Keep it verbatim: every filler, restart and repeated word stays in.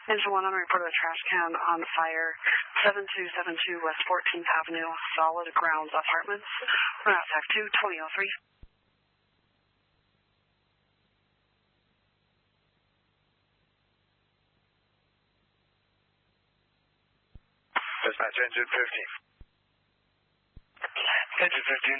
Engine one, I'm reporting a trash can on fire, seven two seven two West fourteenth Avenue, solid grounds apartments. Run out tac two, twenty oh three. Dispatch, engine fifteen. Engine fifteen,